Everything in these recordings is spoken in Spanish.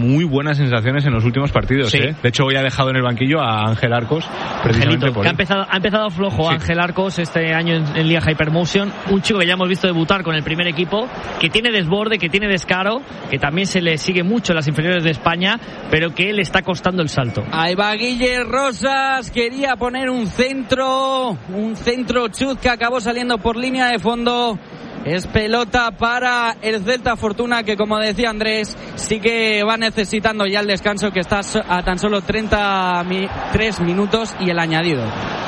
muy buenas sensaciones en los últimos partidos. Sí. De hecho, hoy ha dejado en el banquillo a Ángel Arcos, precisamente por que ha empezado flojo. Sí. Ángel Arcos este año en Liga Hypermotion, un chico que ya hemos visto debutar con el primer equipo, que tiene desborde, que tiene descaro, que también se le sigue mucho en las inferiores de España, pero que le está costando el salto. Ahí va Guille Rosas, quería poner un centro chut que acabó saliendo por línea de fondo. Es pelota para el Celta Fortuna, que como decía Andrés, sí que va necesitando ya el descanso, que está a tan solo 33 minutos y el añadido.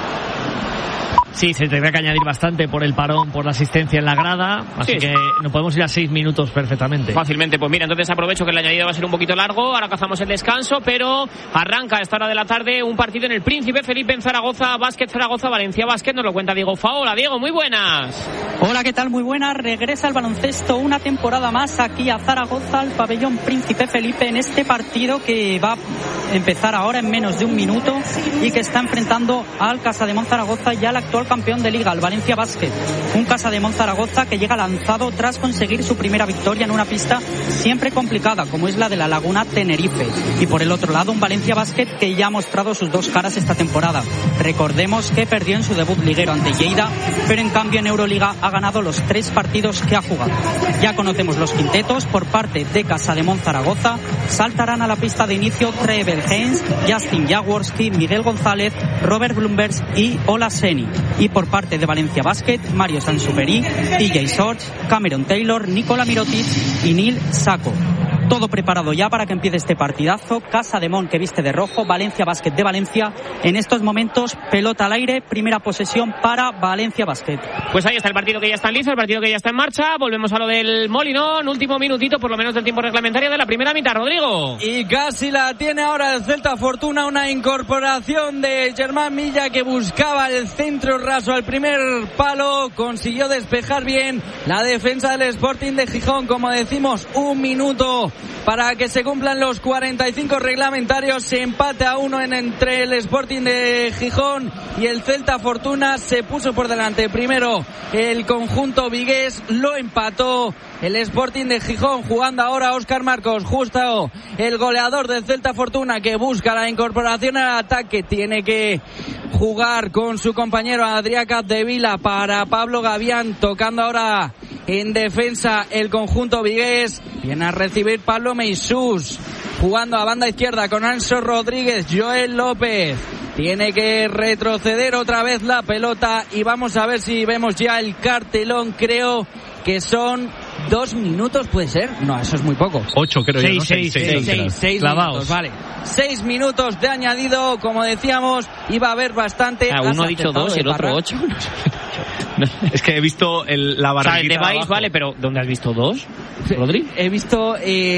Sí, se tendrá que añadir bastante por el parón, por la asistencia en la grada, así que nos podemos ir a 6 minutos perfectamente. Fácilmente, pues mira, entonces aprovecho que el añadido va a ser un poquito largo, ahora cazamos el descanso, pero arranca a esta hora de la tarde un partido en el Príncipe Felipe en Zaragoza, Básquet Zaragoza, Valencia Básquet, nos lo cuenta Diego Faola. Diego, muy buenas. Hola, ¿qué tal? Muy buenas. Regresa el baloncesto una temporada más aquí a Zaragoza, al pabellón Príncipe Felipe, en este partido que va a empezar ahora en menos de un minuto y que está enfrentando al Casademón Zaragoza y al actual campeón de liga, el Valencia Básquet. Un Casademón Zaragoza que llega lanzado tras conseguir su primera victoria en una pista siempre complicada, como es la de la Laguna Tenerife. Y por el otro lado, un Valencia Básquet que ya ha mostrado sus dos caras esta temporada. Recordemos que perdió en su debut liguero ante Lleida, pero en cambio en Euroliga ha ganado los 3 partidos que ha jugado. Ya conocemos los quintetos. Por parte de Casademón Zaragoza saltarán a la pista de inicio Trevel Haynes, Justin Jaworski, Miguel González, Robert Blumbergs y Ola Seni. Y por parte de Valencia Básquet, Mario Sansuperi, TJ Sorge, Cameron Taylor, Nikola Mirotic y Neil Sacco. Todo preparado ya para que empiece este partidazo. Casademón que viste de rojo, Valencia Básquet de Valencia. En estos momentos, pelota al aire, primera posesión para Valencia Básquet. Pues ahí está el partido que ya está listo, el partido que ya está en marcha. Volvemos a lo del Molinón, último minutito por lo menos del tiempo reglamentario de la primera mitad, Rodrigo. Y casi la tiene ahora el Celta Fortuna, una incorporación de Germán Milla que buscaba el centro raso al primer palo, consiguió despejar bien la defensa del Sporting de Gijón. Como decimos, un minuto para que se cumplan los 45 reglamentarios. Se empate a 1 entre el Sporting de Gijón y el Celta Fortuna. Se puso por delante primero el conjunto vigués, lo empató el Sporting de Gijón, jugando ahora Óscar Marcos, justo el goleador del Celta Fortuna, que busca la incorporación al ataque. Tiene que jugar con su compañero Adrià Capdevila para Pablo Gavián, tocando ahora en defensa el conjunto vigués. Viene a recibir Pablo Meisús, jugando a banda izquierda con Anso Rodríguez, Joel López. Tiene que retroceder otra vez la pelota y vamos a ver si vemos ya el cartelón. Creo que son 2 minutos, ¿puede ser? No, eso es muy poco. 8 creo yo, ¿no? 6 minutos, vale. 6 minutos de añadido, como decíamos, iba a haber bastante. Uno ha dicho 2 y el otro 8. Es que he visto la barriguita. O sea, el de Vais, vale, pero ¿dónde has visto 2, Rodri? He visto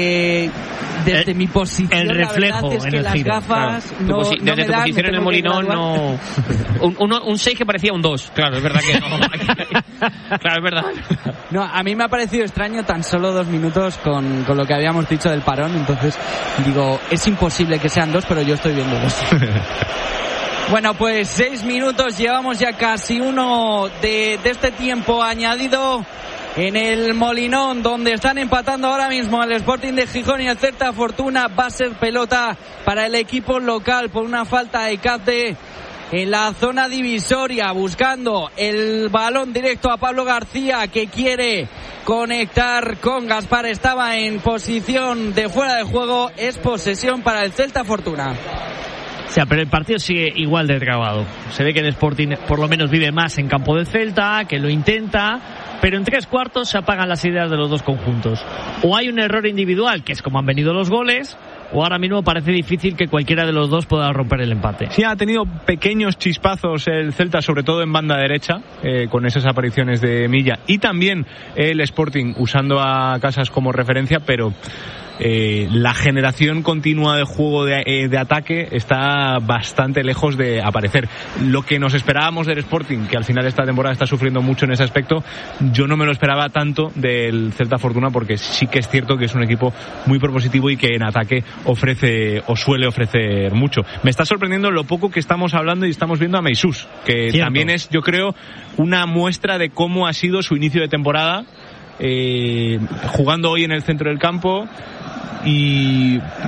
desde mi posición. El reflejo la verdad es en que el las giro, gafas claro. no desde tu posición en el Molinón no. Un 6 que parecía un 2. Claro, es verdad que no. Claro, es verdad. No, a mí me ha parecido extraño tan solo 2 minutos con lo que habíamos dicho del parón. Entonces digo, es imposible que sean 2, pero yo estoy viendo 2. Bueno, pues 6 minutos, llevamos ya casi uno de este tiempo añadido en el Molinón, donde están empatando ahora mismo el Sporting de Gijón y el Celta Fortuna. Va a ser pelota para el equipo local por una falta de Capde en la zona divisoria, buscando el balón directo a Pablo García, que quiere conectar con Gaspar. Estaba en posición de fuera de juego. Es posesión para el Celta Fortuna. O sea, pero el partido sigue igual de trabado. Se ve que el Sporting por lo menos vive más en campo del Celta, que lo intenta, pero en 3/4 se apagan las ideas de los dos conjuntos. O hay un error individual, que es como han venido los goles, o ahora mismo parece difícil que cualquiera de los dos pueda romper el empate. Sí, ha tenido pequeños chispazos el Celta, sobre todo en banda derecha, con esas apariciones de Milla, y también el Sporting usando a Casas como referencia, pero la generación continua de juego de ataque está bastante lejos de aparecer. Lo que nos esperábamos del Sporting, que al final esta temporada está sufriendo mucho en ese aspecto, yo no me lo esperaba tanto del Celta Fortuna, porque sí que es cierto que es un equipo muy propositivo y que en ataque ofrece o suele ofrecer mucho. Me está sorprendiendo lo poco que estamos hablando y estamos viendo a Meisús, que cierto. También es, yo creo, una muestra de cómo ha sido su inicio de temporada, jugando hoy en el centro del campo. Y